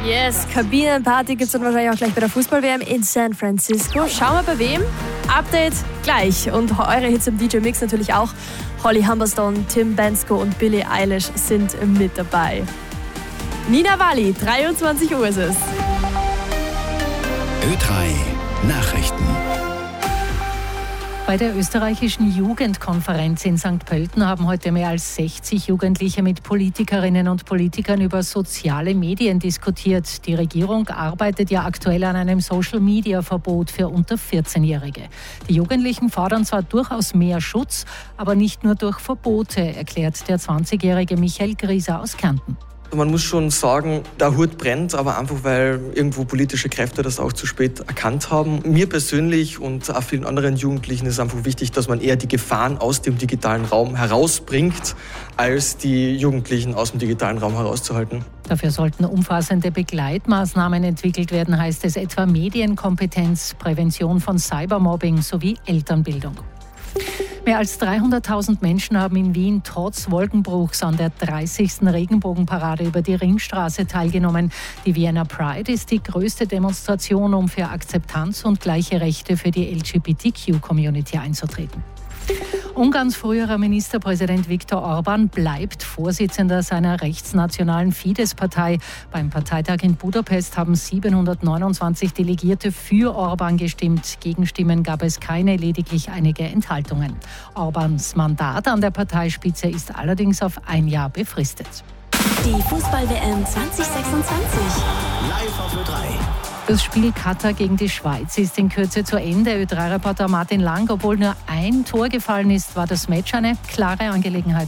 Yes, Kabinenparty gibt es dann wahrscheinlich auch gleich bei der Fußball-WM in San Francisco. Schauen wir bei wem. Update gleich. Und eure Hits im DJ-Mix natürlich auch. Holly Humberstone, Tim Bensko und Billie Eilish sind mit dabei. Nina Walli, 23 Uhr ist es. Ö3 Nachrichten. Bei der österreichischen Jugendkonferenz in St. Pölten haben heute mehr als 60 Jugendliche mit Politikerinnen und Politikern über soziale Medien diskutiert. Die Regierung arbeitet ja aktuell an einem Social-Media-Verbot für unter 14-Jährige. Die Jugendlichen fordern zwar durchaus mehr Schutz, aber nicht nur durch Verbote, erklärt der 20-jährige Michael Grieser aus Kärnten. Man muss schon sagen, der Hut brennt, aber einfach, weil irgendwo politische Kräfte das auch zu spät erkannt haben. Mir persönlich und auch vielen anderen Jugendlichen ist einfach wichtig, dass man eher die Gefahren aus dem digitalen Raum herausbringt, als die Jugendlichen aus dem digitalen Raum herauszuhalten. Dafür sollten umfassende Begleitmaßnahmen entwickelt werden, heißt es, etwa Medienkompetenz, Prävention von Cybermobbing sowie Elternbildung. Mehr als 300.000 Menschen haben in Wien trotz Wolkenbruchs an der 30. Regenbogenparade über die Ringstraße teilgenommen. Die Vienna Pride ist die größte Demonstration, um für Akzeptanz und gleiche Rechte für die LGBTQ-Community einzutreten. Ungarns früherer Ministerpräsident Viktor Orbán bleibt Vorsitzender seiner rechtsnationalen Fidesz-Partei. Beim Parteitag in Budapest haben 729 Delegierte für Orbán gestimmt. Gegenstimmen gab es keine, lediglich einige Enthaltungen. Orbáns Mandat an der Parteispitze ist allerdings auf ein Jahr befristet. Die Fußball-WM 2026. Live auf Ö3. Das Spiel Katar gegen die Schweiz ist in Kürze zu Ende. Ö3-Reporter Martin Lang, obwohl nur ein Tor gefallen ist, war das Match eine klare Angelegenheit.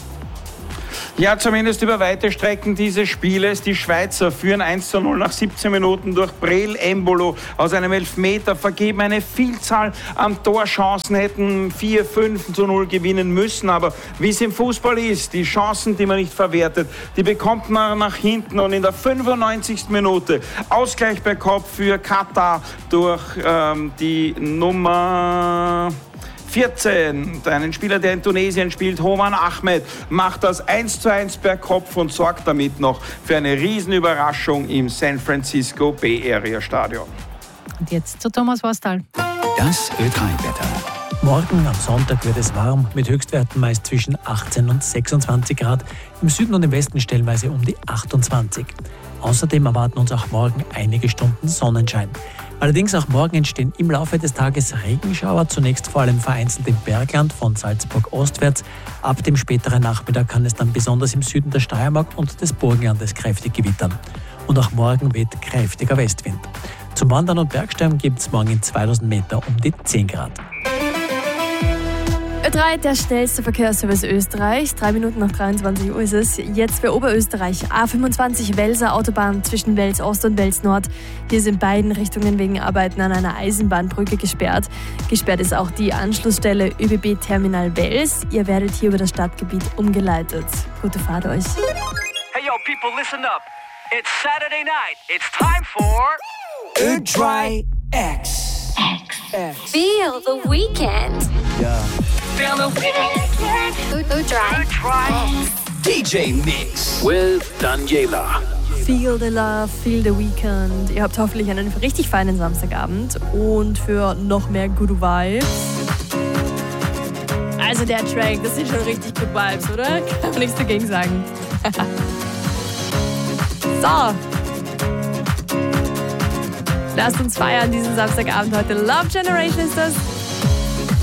Ja, zumindest über weite Strecken dieses Spieles. Die Schweizer führen 1:0 nach 17 Minuten durch Breel Embolo aus einem Elfmeter, vergeben eine Vielzahl an Torchancen, hätten 4-5:0 gewinnen müssen. Aber wie es im Fußball ist, die Chancen, die man nicht verwertet, die bekommt man nach hinten. Und in der 95. Minute Ausgleich per Kopf für Katar durch die Nummer 14, einen Spieler, der in Tunesien spielt, Homan Ahmed, macht das 1:1 per Kopf und sorgt damit noch für eine Riesenüberraschung im San Francisco Bay Area Stadion. Und jetzt zu Thomas Worstal. Das Ö3-Wetter. Morgen am Sonntag wird es warm, mit Höchstwerten meist zwischen 18 und 26 Grad, im Süden und im Westen stellenweise um die 28. Außerdem erwarten uns auch morgen einige Stunden Sonnenschein. Allerdings auch morgen entstehen im Laufe des Tages Regenschauer, zunächst vor allem vereinzelt im Bergland von Salzburg ostwärts. Ab dem späteren Nachmittag kann es dann besonders im Süden der Steiermark und des Burgenlandes kräftig gewittern. Und auch morgen weht kräftiger Westwind. Zum Wandern und Bergsteigen gibt es morgen in 2000 Meter um die 10 Grad. Ö3, der schnellste Verkehrsservice Österreichs. 3 Minuten nach 23 Uhr ist es. Jetzt für Oberösterreich. A25 Welser Autobahn zwischen Wels Ost und Wels Nord. Hier sind beiden Richtungen wegen Arbeiten an einer Eisenbahnbrücke gesperrt. Gesperrt ist auch die Anschlussstelle ÖBB Terminal Wels. Ihr werdet hier über das Stadtgebiet umgeleitet. Gute Fahrt euch. Hey yo people, listen up. It's Saturday night. It's time for Ö3 X. Feel the weekend. Ja. Feel the Weekend. Ö3. DJ Mix with Daniela. Feel the love, feel the weekend. Ihr habt hoffentlich einen richtig feinen Samstagabend und für noch mehr Good Vibes. Also der Track, das sind schon richtig Good Vibes, oder? Kann man nichts dagegen sagen. So. Lasst uns feiern diesen Samstagabend heute. Love Generation ist das.